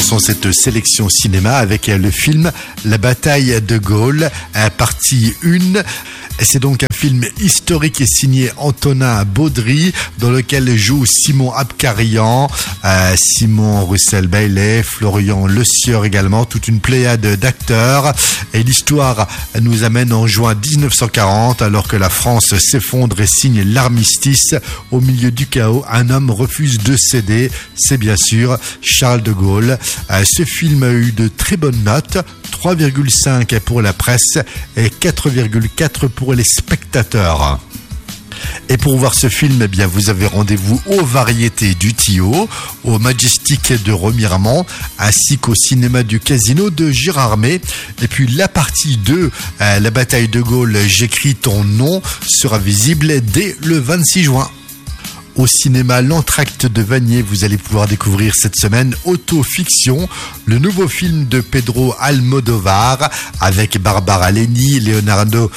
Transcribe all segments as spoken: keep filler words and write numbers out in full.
commençons cette sélection cinéma avec le film La bataille de Gaulle, partie un. C'est donc un film historique et signé Antonin Baudry, dans lequel joue Simon Abkarian, euh, Simon Roussel-Bailey, Florian Le Sieur également, toute une pléiade d'acteurs. Et l'histoire nous amène en juin dix-neuf cent quarante, alors que la France s'effondre et signe l'armistice. Au milieu du chaos, un homme refuse de céder. C'est bien sûr Charles de Gaulle. Euh, ce film a eu de très bonnes notes. trois virgule cinq pour la presse et quatre virgule quatre pour les spectateurs. Et pour voir ce film, eh bien, vous avez rendez-vous aux Variétés du Tillot, au Majestic de Remiremont, ainsi qu'au cinéma du Casino de Gérardmer. Et puis la partie deux, euh, la bataille de Gaulle, j'écris ton nom, sera visible dès le vingt-six juin. Au cinéma L'Entracte de Vanier, vous allez pouvoir découvrir cette semaine Autofiction, le nouveau film de Pedro Almodovar avec Barbara Leni, Leonardo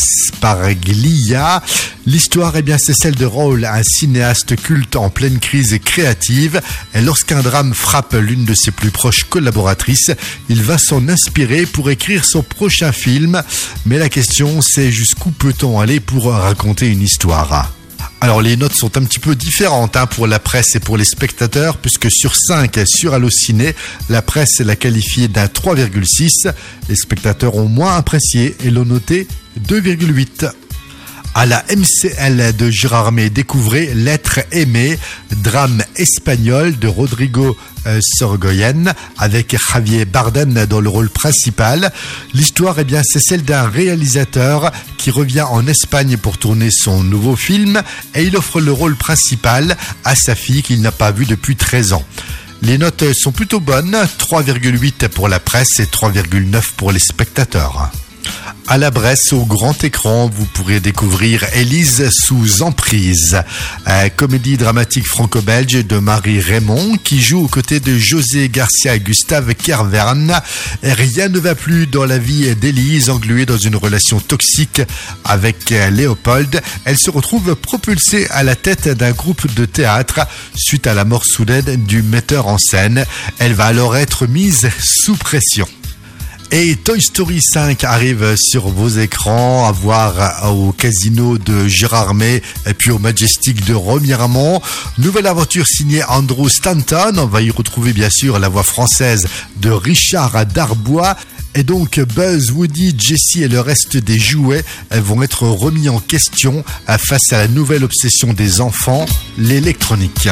Sparaglia. L'histoire, eh bien, c'est celle de Raoul, un cinéaste culte en pleine crise créative. Et lorsqu'un drame frappe l'une de ses plus proches collaboratrices, il va s'en inspirer pour écrire son prochain film. Mais la question, c'est jusqu'où peut-on aller pour raconter une histoire ? Alors les notes sont un petit peu différentes hein, pour la presse et pour les spectateurs, puisque sur cinq sur Allociné, la presse l'a qualifié d'un trois virgule six. Les spectateurs ont moins apprécié et l'ont noté deux virgule huit. À la M C L de Gérardmer, découvrez L'être aimé, drame espagnol de Rodrigo euh, Sorogoyen avec Javier Bardem dans le rôle principal. L'histoire, eh bien, c'est celle d'un réalisateur qui revient en Espagne pour tourner son nouveau film et il offre le rôle principal à sa fille qu'il n'a pas vue depuis treize ans. Les notes sont plutôt bonnes, trois virgule huit pour la presse et trois virgule neuf pour les spectateurs. À la Bresse, au grand écran, vous pourrez découvrir Élise sous emprise, euh, comédie dramatique franco-belge de Marie Raymond qui joue aux côtés de José Garcia et Gustave Kervern. Et rien ne va plus dans la vie d'Élise, engluée dans une relation toxique avec Léopold. Elle se retrouve propulsée à la tête d'un groupe de théâtre suite à la mort soudaine du metteur en scène. Elle va alors être mise sous pression. Et Toy Story cinq arrive sur vos écrans, à voir au Casino de Gérardmer et puis au Majestic de Remiremont. Nouvelle aventure signée Andrew Stanton. On va y retrouver bien sûr la voix française de Richard Darbois. Et donc Buzz, Woody, Jessie et le reste des jouets vont être remis en question face à la nouvelle obsession des enfants, l'électronique.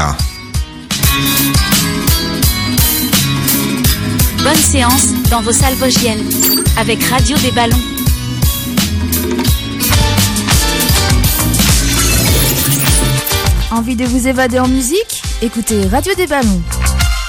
Bonne séance dans vos salles vosgiennes avec Radio des Ballons. Envie de vous évader en musique ? Écoutez Radio des Ballons.